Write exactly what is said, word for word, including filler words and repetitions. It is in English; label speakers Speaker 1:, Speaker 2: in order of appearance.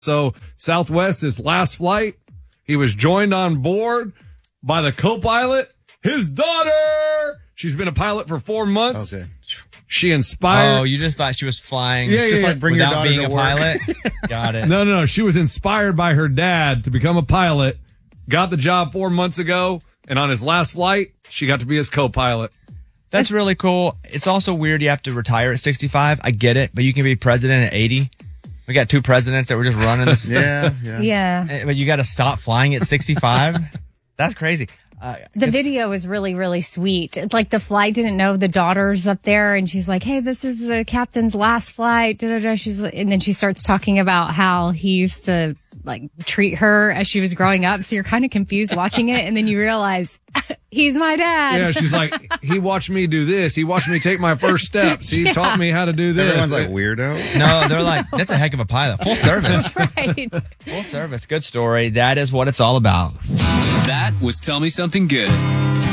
Speaker 1: So Southwest, his last flight, he was joined on board by the co-pilot, his daughter. She's been a pilot for four months.
Speaker 2: Okay.
Speaker 1: She inspired.
Speaker 3: Oh, you just thought she was flying.
Speaker 1: Yeah,
Speaker 3: just
Speaker 1: yeah,
Speaker 3: like
Speaker 1: yeah.
Speaker 3: bring your
Speaker 2: Without
Speaker 3: daughter
Speaker 2: being
Speaker 3: to
Speaker 2: a
Speaker 3: work.
Speaker 2: pilot.
Speaker 3: Got it.
Speaker 1: No, no, no. She was inspired by her dad to become a pilot, got the job four months ago, and on his last flight, she got to be his co-pilot.
Speaker 3: That's really cool. It's also weird you have to retire at sixty-five. I get it, but you can be president at eighty. We got two presidents that were just running this.
Speaker 2: Yeah, yeah.
Speaker 4: Yeah.
Speaker 3: But you got to stop flying at sixty-five? That's crazy. Uh,
Speaker 4: The video was really, really sweet. It's like the flight didn't know the daughter's up there, and she's like, "Hey, this is the captain's last flight." Da, da, da. She's like, and then she starts talking about how he used to like treat her as she was growing up. So you're kind of confused watching it, and then you realize he's my dad.
Speaker 1: Yeah, she's like, he watched me do this. He watched me take my first steps. He
Speaker 4: Yeah.
Speaker 1: taught me how to do this.
Speaker 2: Everyone's like, weirdo.
Speaker 3: no, they're like, that's a heck of a pilot. Full service.
Speaker 4: Right.
Speaker 3: Full service. Good story. That is what it's all about.
Speaker 5: That was Tell Me Something Good.